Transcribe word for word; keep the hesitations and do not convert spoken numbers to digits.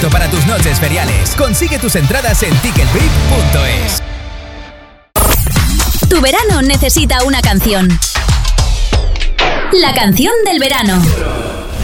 perfecto para tus noches feriales. Consigue tus entradas en ticket b i p punto es. Tu verano necesita una canción. La canción del verano.